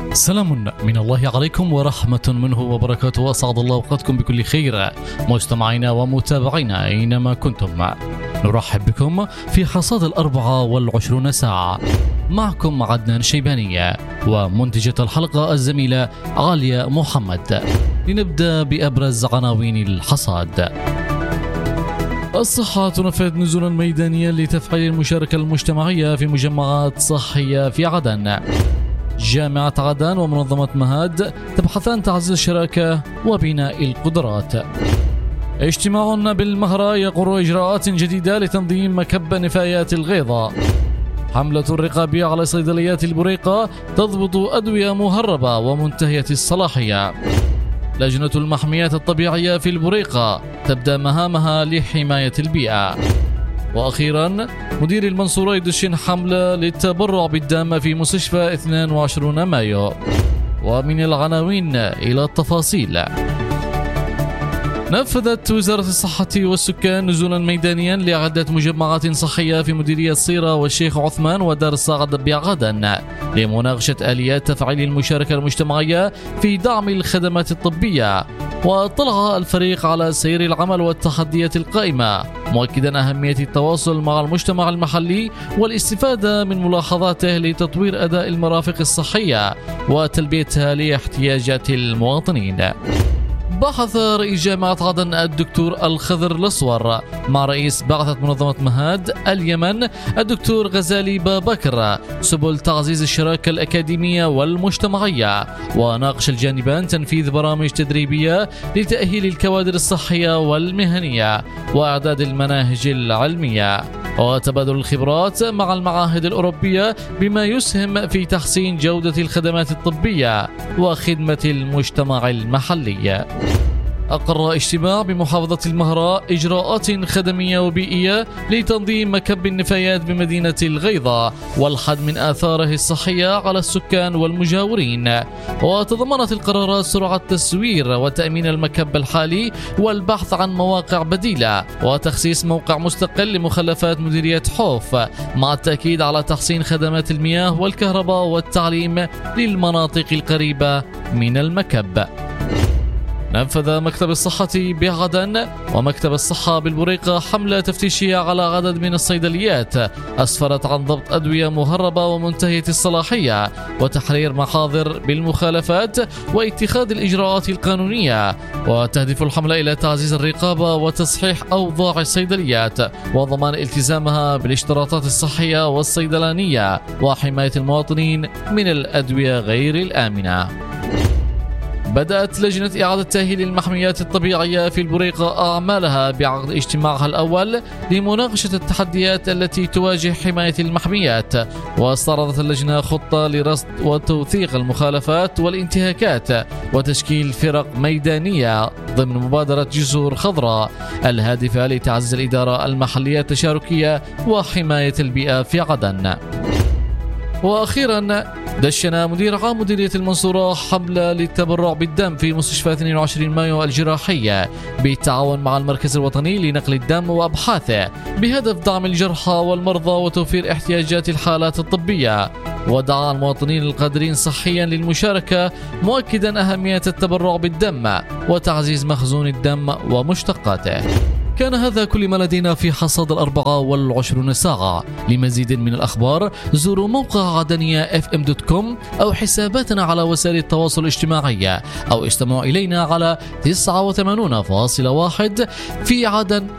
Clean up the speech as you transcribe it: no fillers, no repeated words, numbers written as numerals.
سلام من الله عليكم ورحمة منه وبركاته، وأسعد الله أوقاتكم بكل خير مستمعينا ومتابعينا أينما كنتم. نرحب بكم في حصاد 24 ساعة، معكم عدنان شيباني ومنتجة الحلقة الزميلة عالية محمد. لنبدأ بأبرز عناوين الحصاد. الصحة تنفذ نزولا ميدانيا لتفعيل المشاركة المجتمعية في مجمعات صحية في عدن. جامعة عدن ومنظمة مهاد تبحثان تعزيز الشراكة وبناء القدرات. اجتماع بالمهرة يقر إجراءات جديدة لتنظيم مكب نفايات الغيظة. حملة رقابية على صيدليات البريقة تضبط أدوية مهربة ومنتهية الصلاحية. لجنة المحميات الطبيعية في البريقة تبدأ مهامها لحماية البيئة. وأخيرا مدير المنصورة يدشن حملة للتبرع بالدم في مستشفى 22 مايو. ومن العناوين إلى التفاصيل. نفذت وزارة الصحة والسكان نزولا ميدانيا لعدة مجمعات صحية في مديرية صيرة والشيخ عثمان ودار الصاعد بعدن لمناقشة آليات تفعيل المشاركة المجتمعية في دعم الخدمات الطبية. واطلع الفريق على سير العمل والتحديات القائمة، مؤكدا أهمية التواصل مع المجتمع المحلي والاستفادة من ملاحظاته لتطوير أداء المرافق الصحية وتلبيتها لاحتياجات المواطنين. بحث رئيس جامعة عدن الدكتور الخضر الأصور مع رئيس بعثة منظمة مهاد اليمن الدكتور غزالي بابكر سبل تعزيز الشراكة الأكاديمية والمجتمعية، وناقش الجانبان تنفيذ برامج تدريبية لتأهيل الكوادر الصحية والمهنية وإعداد المناهج العلمية وتبادل الخبرات مع المعاهد الأوروبية بما يسهم في تحسين جودة الخدمات الطبية وخدمة المجتمع المحلي. أقر اجتماع بمحافظة المهرة إجراءات خدمية وبيئية لتنظيم مكب النفايات بمدينة الغيظة والحد من آثاره الصحية على السكان والمجاورين. وتضمنت القرارات سرعة تسوير وتأمين المكب الحالي والبحث عن مواقع بديلة وتخصيص موقع مستقل لمخلفات مديرية حوف، مع التأكيد على تحسين خدمات المياه والكهرباء والتعليم للمناطق القريبة من المكب. نفذ مكتب الصحة بعدن ومكتب الصحة بالبريقة حملة تفتيشية على عدد من الصيدليات أسفرت عن ضبط أدوية مهربة ومنتهية الصلاحية وتحرير محاضر بالمخالفات واتخاذ الإجراءات القانونية. وتهدف الحملة إلى تعزيز الرقابة وتصحيح أوضاع الصيدليات وضمان التزامها بالاشتراطات الصحية والصيدلانية وحماية المواطنين من الأدوية غير الآمنة. بدأت لجنة إعادة تأهيل المحميات الطبيعية في البريقة أعمالها بعقد اجتماعها الأول لمناقشة التحديات التي تواجه حماية المحميات. واستعرضت اللجنة خطة لرصد وتوثيق المخالفات والانتهاكات وتشكيل فرق ميدانية ضمن مبادرة جسور خضراء الهادفة لتعزيز الإدارة المحلية التشاركية وحماية البيئة في عدن. وأخيرا دشن مدير عام مديرية المنصورة حملة للتبرع بالدم في مستشفى 22 مايو الجراحية بالتعاون مع المركز الوطني لنقل الدم وأبحاثه بهدف دعم الجرحى والمرضى وتوفير احتياجات الحالات الطبية. ودعا المواطنين القادرين صحيا للمشاركة، مؤكدا أهمية التبرع بالدم وتعزيز مخزون الدم ومشتقاته. كان هذا كل ما لدينا في حصاد 24 ساعة. لمزيد من الأخبار زوروا موقع عدنية FM.com أو حساباتنا على وسائل التواصل الاجتماعي أو استمعوا إلينا على 89.1 في عدن